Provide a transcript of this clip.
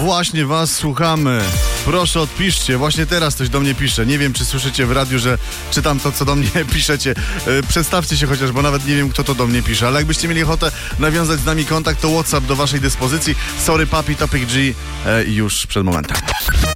właśnie was słuchamy. Proszę odpiszcie, właśnie teraz ktoś do mnie pisze. Nie wiem, czy słyszycie w radiu, że czytam to, co do mnie piszecie. Przedstawcie się chociaż, bo nawet nie wiem, kto to do mnie pisze. Ale jakbyście mieli ochotę nawiązać z nami kontakt, to WhatsApp do waszej dyspozycji. Sorry Papi, Topic G już przed momentem.